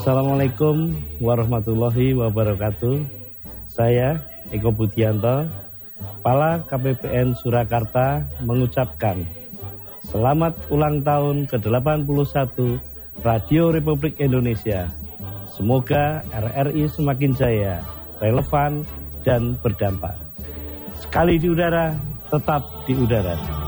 Assalamualaikum warahmatullahi wabarakatuh. Saya Eko Budianto, Kepala KPPN Surakarta mengucapkan selamat ulang tahun ke-81 Radio Republik Indonesia. Semoga RRI semakin jaya, relevan, dan berdampak. Sekali di udara, tetap di udara.